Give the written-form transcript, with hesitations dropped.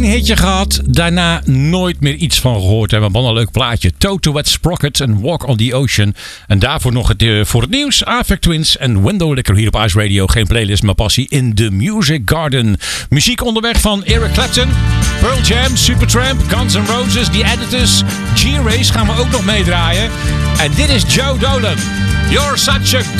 hitje gehad. Daarna nooit meer iets van gehoord. En we hadden een leuk plaatje. Toto Wet Sprocket en Walk on the Ocean. En daarvoor nog voor het nieuws. Aphex Twins en Window Licker hier op Ice Radio. Geen playlist, maar passie in The Music Garden. Muziek onderweg van Eric Clapton, Pearl Jam, Supertramp, Guns N' Roses, The Editors, G-Race gaan we ook nog meedraaien. En dit is Joe Dolan. You're such a